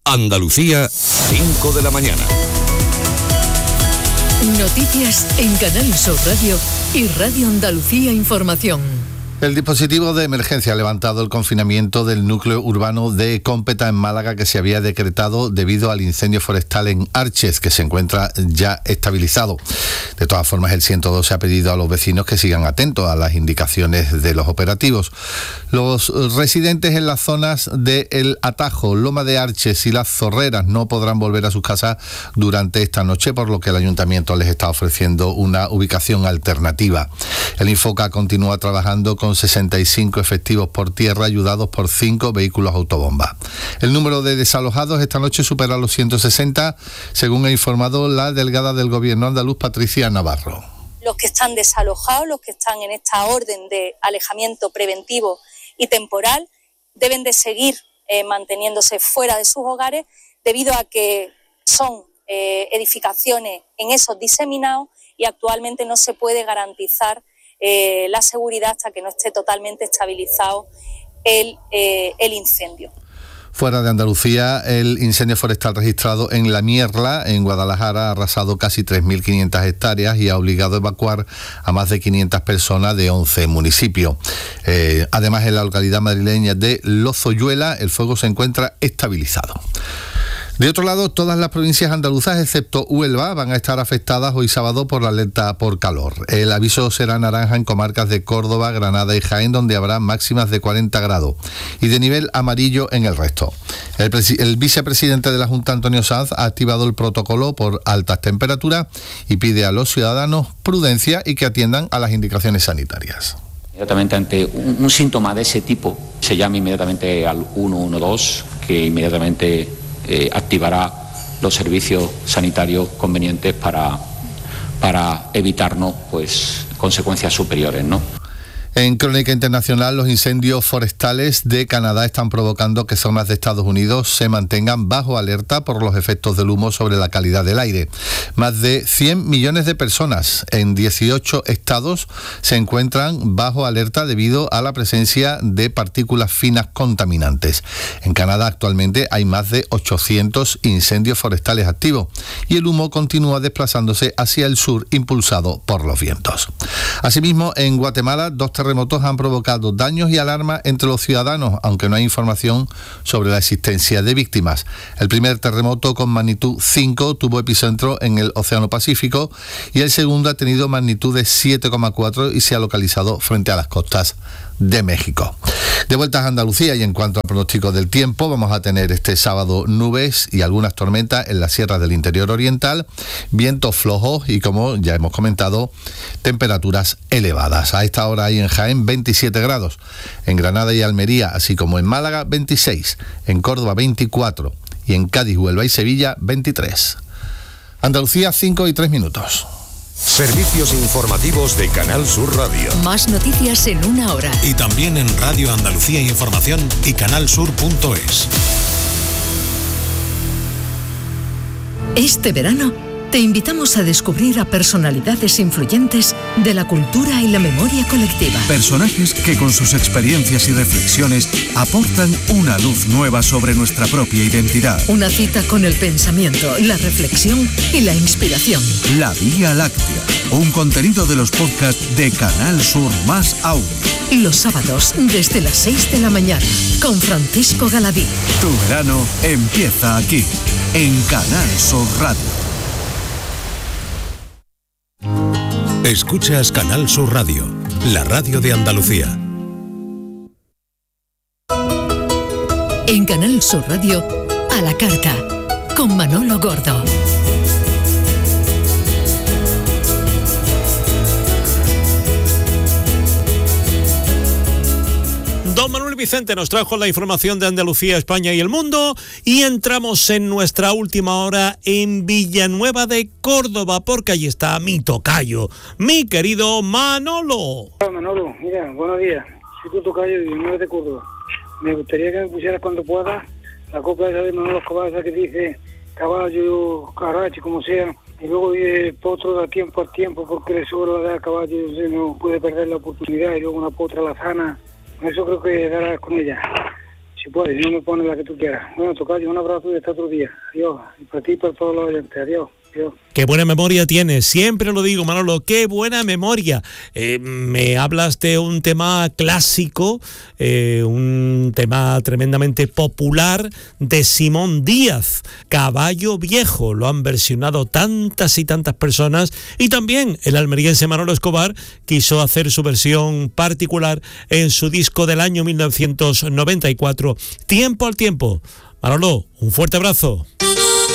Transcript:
Andalucía, 5 de la mañana. Noticias en Canal Sur Radio y Radio Andalucía Información. El dispositivo de emergencia ha levantado el confinamiento del núcleo urbano de Cómpeta en Málaga, que se había decretado debido al incendio forestal en Arches, que se encuentra ya estabilizado. De todas formas, el 112 ha pedido a los vecinos que sigan atentos a las indicaciones de los operativos. Los residentes en las zonas de El Atajo, Loma de Arches y Las Zorreras no podrán volver a sus casas durante esta noche, por lo que el ayuntamiento les está ofreciendo una ubicación alternativa. El Infoca continúa trabajando con 65 efectivos por tierra, ayudados por 5 vehículos autobomba. El número de desalojados esta noche supera los 160, según ha informado la delegada del Gobierno andaluz, Patricia Navarro. Los que están desalojados, los que están en esta orden de alejamiento preventivo y temporal, deben de seguir manteniéndose fuera de sus hogares, debido a que son edificaciones en esos diseminados y actualmente no se puede garantizar la seguridad hasta que no esté totalmente estabilizado el incendio. Fuera de Andalucía, el incendio forestal registrado en La Mierla, en Guadalajara, ha arrasado casi 3.500 hectáreas y ha obligado a evacuar a más de 500 personas de 11 municipios. Además, en la localidad madrileña de Lozoyuela, el fuego se encuentra estabilizado. De otro lado, todas las provincias andaluzas, excepto Huelva, van a estar afectadas hoy sábado por la alerta por calor. El aviso será naranja en comarcas de Córdoba, Granada y Jaén, donde habrá máximas de 40 grados, y de nivel amarillo en el resto. El vicepresidente de la Junta, Antonio Sanz, ha activado el protocolo por altas temperaturas y pide a los ciudadanos prudencia y que atiendan a las indicaciones sanitarias. Inmediatamente ante un síntoma de ese tipo, se llama inmediatamente al 112, que inmediatamente activará los servicios sanitarios convenientes para evitarnos consecuencias superiores, ¿no? En Crónica Internacional, los incendios forestales de Canadá están provocando que zonas de Estados Unidos se mantengan bajo alerta por los efectos del humo sobre la calidad del aire. Más de 100 millones de personas en 18 estados se encuentran bajo alerta debido a la presencia de partículas finas contaminantes. En Canadá actualmente hay más de 800 incendios forestales activos y el humo continúa desplazándose hacia el sur, impulsado por los vientos. Asimismo, en Guatemala, 2 terremotos han provocado daños y alarma entre los ciudadanos, aunque no hay información sobre la existencia de víctimas. El primer terremoto, con magnitud 5, tuvo epicentro en el Océano Pacífico, y el segundo ha tenido magnitud de 7,4 y se ha localizado frente a las costas de México. De vuelta a Andalucía, y en cuanto al pronóstico del tiempo, vamos a tener este sábado nubes y algunas tormentas en las sierras del interior oriental, vientos flojos y, como ya hemos comentado, temperaturas elevadas. A esta hora hay en Jaén 27 grados, en Granada y Almería, así como en Málaga 26, en Córdoba 24 y en Cádiz, Huelva y Sevilla 23. Andalucía, 5:03. Servicios informativos de Canal Sur Radio. Más noticias en una hora. Y también en Radio Andalucía Información y canalsur.es. Este verano te invitamos a descubrir a personalidades influyentes de la cultura y la memoria colectiva. Personajes que con sus experiencias y reflexiones aportan una luz nueva sobre nuestra propia identidad. Una cita con el pensamiento, la reflexión y la inspiración. La Vía Láctea, un contenido de los podcasts de Canal Sur más Audio. Los sábados desde las 6 de la mañana con Francisco Galadí. Tu verano empieza aquí, en Canal Sur Radio. Escuchas Canal Sur Radio, la radio de Andalucía. En Canal Sur Radio, a la carta, con Manolo Gordo. Don Manuel Vicente nos trajo la información de Andalucía, España y el mundo, y entramos en nuestra última hora en Villanueva de Córdoba, porque allí está mi tocayo, mi querido Manolo. Hola Manolo, mira, buenos días. Soy tu tocayo de Villanueva de Córdoba. Me gustaría que me pusieras cuando puedas la copla esa de Manolo Escobar, esa que dice caballo, carachi, como sea, y luego el potro da tiempo al tiempo, porque le sobra dar caballo, no puede perder la oportunidad, y luego una potra lazana. Eso creo que darás con ella. Si si puedes, si no me pones la que tú quieras. Bueno, tocayo, un abrazo y hasta otro día. Adiós. Y para ti y para todos los oyentes. Adiós. Adiós. Qué buena memoria tienes, siempre lo digo, Manolo, qué buena memoria. Me hablas de un tema clásico, un tema tremendamente popular de Simón Díaz, Caballo Viejo. Lo han versionado tantas y tantas personas, y también el almeriense Manolo Escobar quiso hacer su versión particular en su disco del año 1994, Tiempo al Tiempo. Manolo, un fuerte abrazo.